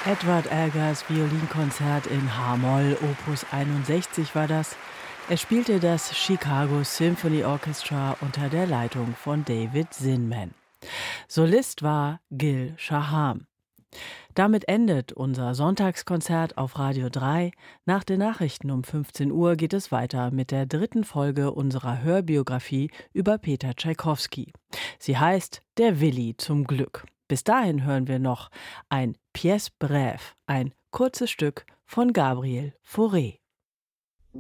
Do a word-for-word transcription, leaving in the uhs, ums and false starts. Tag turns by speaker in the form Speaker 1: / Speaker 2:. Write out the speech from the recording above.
Speaker 1: Edward Elgars Violinkonzert in H-Moll, Opus einundsechzig war das. Er spielte das Chicago Symphony Orchestra unter der Leitung von David Zinman. Solist war Gil Shaham. Damit endet unser Sonntagskonzert auf Radio drei. Nach den Nachrichten um fünfzehn Uhr geht es weiter mit der dritten Folge unserer Hörbiografie über Peter Tschaikowski. Sie heißt Der Willi zum Glück. Bis dahin hören wir noch ein Pièce brève, ein kurzes Stück von Gabriel Fauré.